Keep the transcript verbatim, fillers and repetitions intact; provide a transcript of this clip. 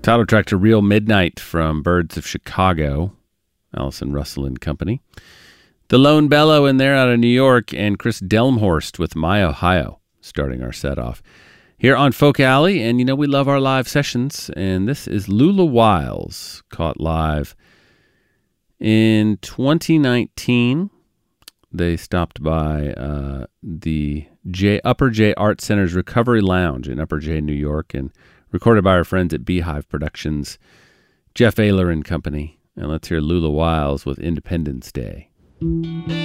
Title track to Real Midnight from Birds of Chicago, Allison Russell and Company. The Lone Bellow in there out of New York, and Chris Delmhorst with My Ohio, starting our set off here on Folk Alley. And you know we love our live sessions, and this is Lula Wiles, caught live in twenty nineteen. They stopped by uh, the J Upper J Art Center's Recovery Lounge in Upper J, New York, and recorded by our friends at Beehive Productions, Jeff Ayler and Company. And let's hear Lula Wiles with Independence Day.